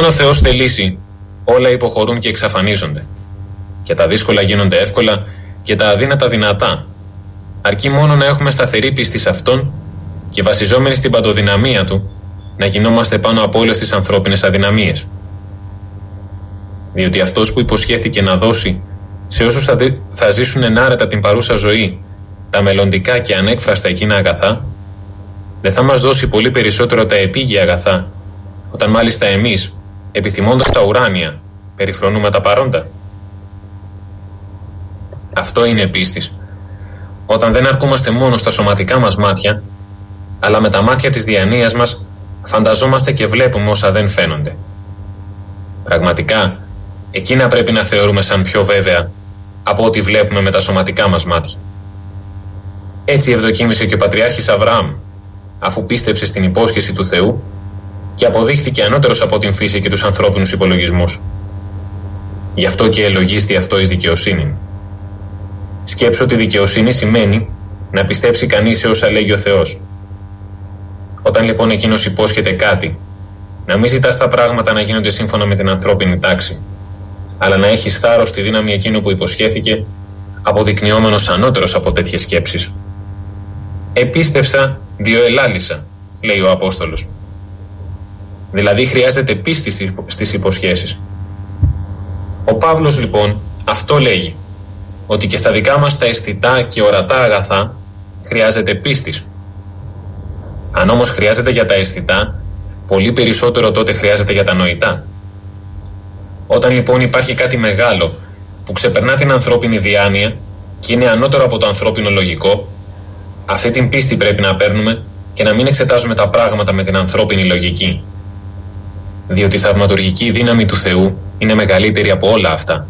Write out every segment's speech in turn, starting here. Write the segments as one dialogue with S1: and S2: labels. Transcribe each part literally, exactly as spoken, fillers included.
S1: ο Θεός θελήσει, όλα υποχωρούν και εξαφανίζονται. Και τα δύσκολα γίνονται εύκολα και τα αδύνατα δυνατά. Αρκεί μόνο να έχουμε σταθερή πίστη σε Αυτόν και βασιζόμενοι στην παντοδυναμία Του να γινόμαστε πάνω από όλες τις ανθρώπινες αδυναμίες. Διότι Αυτός που υποσχέθηκε να δώσει σε όσους θα, δι... θα ζήσουν ενάρετα την παρούσα ζωή τα μελλοντικά και ανέκφραστα εκείνα αγαθά, δεν θα μας δώσει πολύ περισσότερο τα επίγεια αγαθά, όταν μάλιστα εμείς, επιθυμώντας τα ουράνια, περιφρονούμε τα παρόντα? Αυτό είναι πίστης, όταν δεν αρκούμαστε μόνο στα σωματικά μας μάτια, αλλά με τα μάτια της διανοίας μας φανταζόμαστε και βλέπουμε όσα δεν φαίνονται. Πραγματικά, εκείνα πρέπει να θεωρούμε σαν πιο βέβαια από ό,τι βλέπουμε με τα σωματικά μας μάτια. Έτσι ευδοκίμησε και ο Πατριάρχης Αβραάμ, αφού πίστεψε στην υπόσχεση του Θεού και αποδείχθηκε ανώτερος από την φύση και τους ανθρώπινους υπολογισμούς. Γι' αυτό και ελογίστη αυτό εις δικαιοσύνη. Σκέψω ότι δικαιοσύνη σημαίνει να πιστέψει κανείς σε όσα λέγει ο Θεός. Όταν λοιπόν εκείνος υπόσχεται κάτι, να μην ζητάς τα πράγματα να γίνονται σύμφωνα με την ανθρώπινη τάξη, αλλά να έχεις θάρρος στη δύναμη εκείνου που υποσχέθηκε, αποδεικνυόμενος ανώτερος από τέτοιες σκέψεις. Επίστευσα, διοελάλησα, λέει ο Απόστολος. Δηλαδή χρειάζεται πίστη στις υποσχέσεις. Ο Παύλος λοιπόν αυτό λέγει, ότι και στα δικά μας τα αισθητά και ορατά αγαθά χρειάζεται πίστης. Αν όμως χρειάζεται για τα αισθητά, πολύ περισσότερο τότε χρειάζεται για τα νοητά. Όταν λοιπόν υπάρχει κάτι μεγάλο που ξεπερνά την ανθρώπινη διάνοια και είναι ανώτερο από το ανθρώπινο λογικό, αυτή την πίστη πρέπει να παίρνουμε και να μην εξετάζουμε τα πράγματα με την ανθρώπινη λογική. Διότι η θαυματουργική δύναμη του Θεού είναι μεγαλύτερη από όλα αυτά.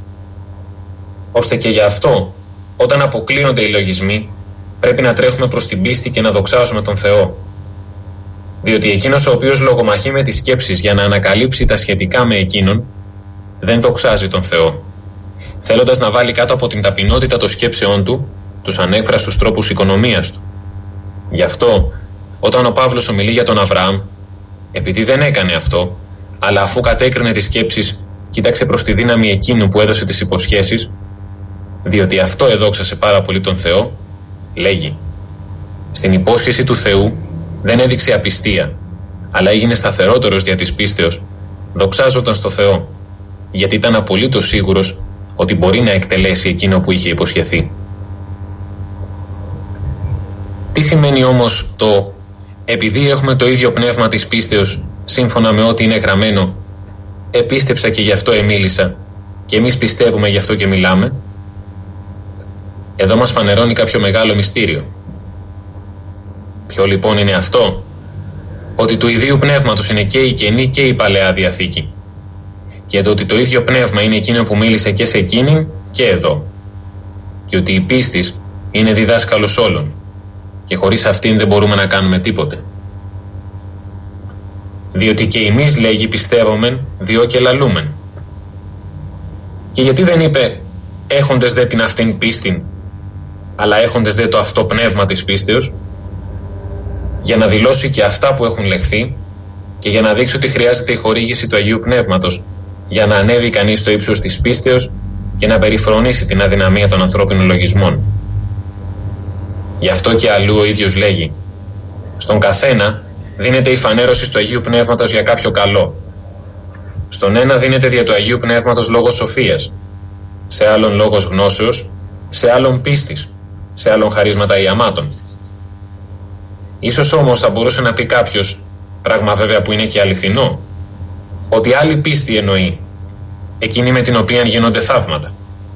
S1: Ώστε και γι' αυτό, όταν αποκλείονται οι λογισμοί, πρέπει να τρέχουμε προς την πίστη και να δοξάζουμε τον Θεό. Διότι εκείνος ο οποίος λογομαχεί με τις σκέψεις για να ανακαλύψει τα σχετικά με εκείνον, δεν δοξάζει τον Θεό, θέλοντας να βάλει κάτω από την ταπεινότητα των σκέψεών του τους ανέκφραστους τρόπους οικονομίας του. Γι' αυτό, όταν ο Παύλος ομιλεί για τον Αβραάμ, επειδή δεν έκανε αυτό, αλλά αφού κατέκρινε τις σκέψεις, κοίταξε προς τη δύναμη εκείνου που έδωσε τις υποσχέσεις, διότι αυτό εδόξασε πάρα πολύ τον Θεό, λέγει: στην υπόσχεση του Θεού δεν έδειξε απιστία, αλλά έγινε σταθερότερος δια της πίστεως, δοξάζοντας το Θεό, γιατί ήταν απολύτως σίγουρος ότι μπορεί να εκτελέσει εκείνο που είχε υποσχεθεί. Τι σημαίνει όμως το «επειδή έχουμε το ίδιο πνεύμα της πίστεως, σύμφωνα με ό,τι είναι γραμμένο, επίστεψα και γι' αυτό εμίλησα και εμείς πιστεύουμε γι' αυτό και μιλάμε»? Εδώ μας φανερώνει κάποιο μεγάλο μυστήριο. Ποιο λοιπόν είναι αυτό? Ότι του ιδίου πνεύματος είναι και η Καινή και η Παλαιά Διαθήκη, και το ότι το ίδιο πνεύμα είναι εκείνο που μίλησε και σε εκείνη και εδώ, και ότι η πίστης είναι διδάσκαλος όλων και χωρίς αυτήν δεν μπορούμε να κάνουμε τίποτε. Διότι και εμείς, λέγει, πιστεύομεν διό και λαλούμεν. Και γιατί δεν είπε έχοντες δε την αυτήν πίστην, αλλά έχοντες δε το αυτό πνεύμα της πίστεως? Για να δηλώσει και αυτά που έχουν λεχθεί και για να δείξει ότι χρειάζεται η χορήγηση του Αγίου Πνεύματος για να ανέβει κανείς στο ύψος της πίστεως και να περιφρονήσει την αδυναμία των ανθρώπινων λογισμών. Γι' αυτό και αλλού ο ίδιος λέγει: στον καθένα δίνεται η φανέρωση του Αγίου Πνεύματος για κάποιο καλό. Στον ένα δίνεται δια του Αγίου Πνεύματος λόγος σοφίας, σε άλλον λόγος γνώσεως, σε άλλον πίστης, σε άλλον χαρίσματα ιαμάτων. Ίσως όμως θα μπορούσε να πει κάποιος, πράγμα βέβαια που είναι και αληθινό, ότι άλλη πίστη εννοεί, εκείνη με την οποία γίνονται θαύματα.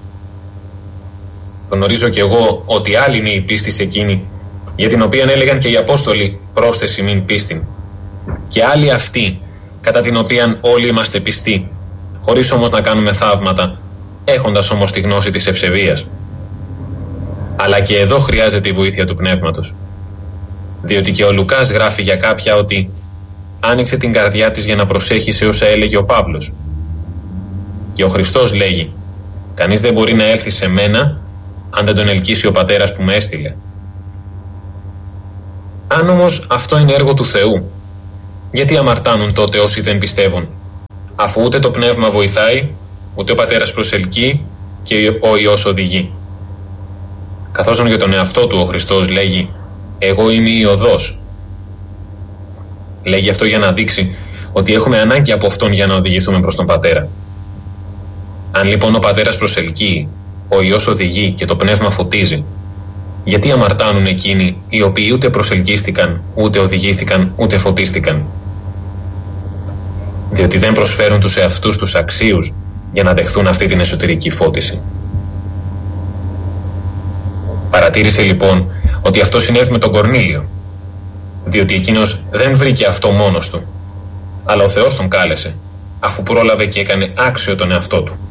S1: Γνωρίζω κι εγώ ότι άλλη είναι η πίστη σε εκείνη, για την οποία έλεγαν και οι Απόστολοι πρόσθεση μην πίστην, και άλλη αυτή, κατά την οποία όλοι είμαστε πιστοί, χωρίς όμως να κάνουμε θαύματα, έχοντας όμως τη γνώση της ευσεβίας. Αλλά και εδώ χρειάζεται η βοήθεια του Πνεύματος. Διότι και ο Λουκάς γράφει για κάποια ότι άνοιξε την καρδιά της για να προσέχει σε όσα έλεγε ο Παύλος. Και ο Χριστός λέγει: κανείς δεν μπορεί να έλθει σε μένα αν δεν τον ελκύσει ο Πατέρας που με έστειλε. Αν όμως αυτό είναι έργο του Θεού, γιατί αμαρτάνουν τότε όσοι δεν πιστεύουν? αφού ούτε το πνεύμα βοηθάει, ούτε ο πατέρας προσελκύει και ο Υιός οδηγεί. Καθώς για τον εαυτό του ο Χριστός λέγει «Εγώ είμαι η οδός». Λέγει αυτό για να δείξει ότι έχουμε ανάγκη από Αυτόν για να οδηγηθούμε προς τον Πατέρα. Αν λοιπόν ο Πατέρας προσελκύει, ο Υιός οδηγεί και το πνεύμα φωτίζει, γιατί αμαρτάνουν εκείνοι οι οποίοι ούτε προσελκύστηκαν, ούτε οδηγήθηκαν, ούτε φωτίστηκαν? Διότι δεν προσφέρουν τους εαυτούς τους αξίους για να δεχθούν αυτή την εσωτερική φώτιση. Παρατήρησε λοιπόν ότι αυτό συνέβη με τον Κορνήλιο, διότι εκείνος δεν βρήκε αυτό μόνος του, αλλά ο Θεός τον κάλεσε, αφού πρόλαβε και έκανε άξιο τον εαυτό του.